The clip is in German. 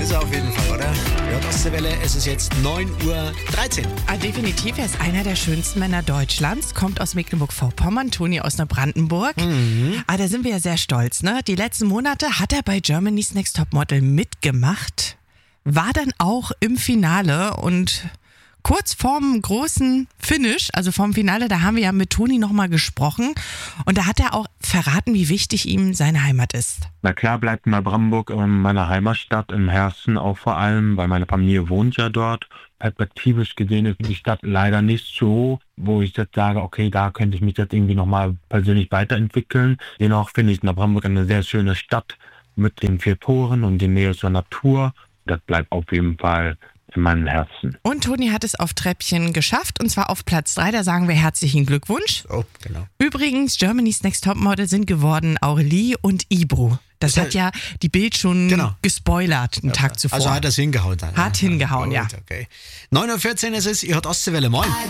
ist er auf jeden Fall, oder? Ja, Ostseewelle, es ist jetzt 9:13 Uhr. Definitiv, er ist einer der schönsten Männer Deutschlands, kommt aus Mecklenburg-Vorpommern, Toni aus Neubrandenburg. Da sind wir ja sehr stolz, ne? Die letzten Monate hat er bei Germany's Next Topmodel mitgemacht, war dann auch im Finale und kurz vorm großen Finish, also vorm Finale, da haben wir ja mit Toni nochmal gesprochen und da hat er auch verraten, wie wichtig ihm seine Heimat ist. Na klar bleibt Neubrandenburg meine Heimatstadt im Herzen auch vor allem, weil meine Familie wohnt ja dort. Perspektivisch gesehen ist die Stadt leider nicht so, wo ich jetzt sage, okay, da könnte ich mich jetzt irgendwie nochmal persönlich weiterentwickeln. Dennoch finde ich Neubrandenburg eine sehr schöne Stadt mit den 4 Toren und der Nähe zur Natur. Das bleibt auf jeden Fall in meinem Herzen. Und Toni hat es auf Treppchen geschafft und zwar auf Platz 3, da sagen wir herzlichen Glückwunsch. Oh, genau. Übrigens, Germany's Next Topmodel sind geworden Aurelie und Ibro. Das hat ja die Bild schon gespoilert, einen Tag zuvor. Also hat er es hingehauen dann. Hat hingehauen, ja. Okay. 9:14 Uhr ist es, ihr hört Ostseewelle, moin.